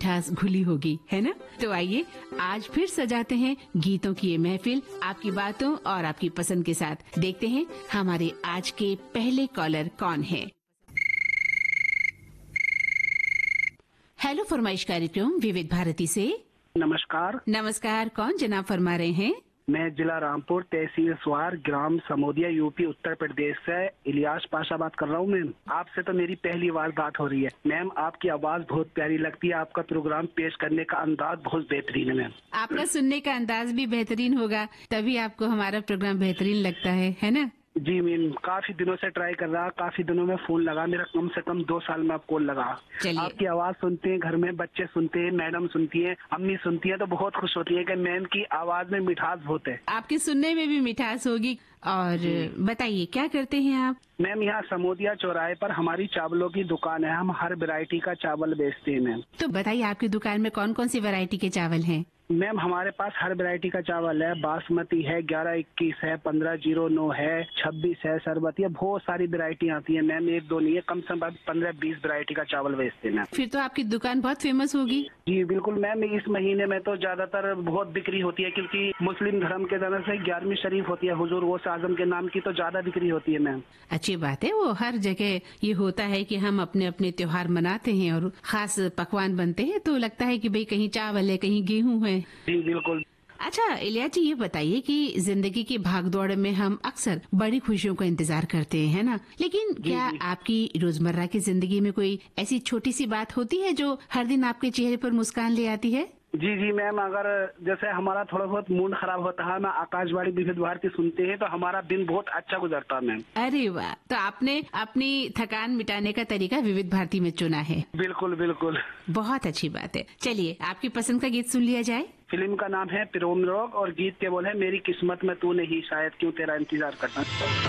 मिठास घुली होगी, है ना? तो आइए आज फिर सजाते हैं गीतों की ये महफिल आपकी बातों और आपकी पसंद के साथ। देखते हैं हमारे आज के पहले कॉलर कौन है। हेलो फरमाइश कार्यक्रम विविध भारती से। नमस्कार। नमस्कार, कौन जनाब फरमा रहे हैं? मैं जिला रामपुर, तहसील स्वार, ग्राम समोदिया, यूपी उत्तर प्रदेश से इलियास पाशा बात कर रहा हूँ। मैम आपसे तो मेरी पहली बार बात हो रही है। मैम आपकी आवाज बहुत प्यारी लगती है, आपका प्रोग्राम पेश करने का अंदाज बहुत बेहतरीन है। मैम आपका सुनने का अंदाज भी बेहतरीन होगा, तभी आपको हमारा प्रोग्राम बेहतरीन लगता है ना? जी मैम, काफी दिनों से ट्राई कर रहा, काफी दिनों में फोन लगा, मेरा कम से कम 2 साल में आप कॉल लगा। आपकी आवाज सुनते हैं, घर में बच्चे सुनते हैं, मैडम सुनती हैं, अम्मी सुनती हैं, तो बहुत खुश होती है कि मैम की आवाज में मिठास बहुत है। आपके सुनने में भी मिठास होगी। और बताइए क्या करते हैं आप? मैम यहाँ समोदिया चौराहे पर हमारी चावलों की दुकान है, हम हर वैरायटी का चावल बेचते हैं। मैम तो बताइए आपकी दुकान में कौन कौन सी वैरायटी के चावल हैं? मैम हमारे पास हर वैरायटी का चावल है, बासमती है, 1121 है, 1509 है, 26 है, सरबती है, बहुत सारी वैरायटी आती है। मैम एक दो नहीं है, कम से कम 15-20 वैरायटी का चावल बेचते हैं। फिर तो आपकी दुकान बहुत फेमस होगी। जी बिल्कुल मैम, इस महीने में तो ज्यादातर बहुत बिक्री होती है, क्योंकि मुस्लिम धर्म के तरफ से 11वीं शरीफ होती है, हुजूर गौस आजम के नाम की, तो ज्यादा बिक्री होती है। मैम अच्छी बात है, वो हर जगह ये होता है कि हम अपने अपने त्योहार मनाते हैं और खास पकवान बनते हैं, तो लगता है कि भाई कहीं चावल है, कहीं गेहूं है। जी बिल्कुल। अच्छा इलिया जी, ये बताइए कि जिंदगी की भागदौड़ में हम अक्सर बड़ी खुशियों का इंतजार करते हैं, है ना? लेकिन क्या आपकी रोजमर्रा की जिंदगी में कोई ऐसी छोटी सी बात होती है जो हर दिन आपके चेहरे पर मुस्कान ले आती है? जी मैम, अगर जैसे हमारा थोड़ा बहुत मूड खराब होता है ना, आकाशवाणी विविध भारती सुनते हैं तो हमारा दिन बहुत अच्छा गुजरता है। मैम अरे वाह, तो आपने अपनी थकान मिटाने का तरीका विविध भारती में चुना है। बिल्कुल बिल्कुल, बहुत अच्छी बात है। चलिए आपकी पसंद का गीत सुन लिया जाए। फिल्म का नाम है पिरोम रोग और गीत के बोल है मेरी किस्मत में तू नहीं, शायद क्यों तेरा इंतजार करना।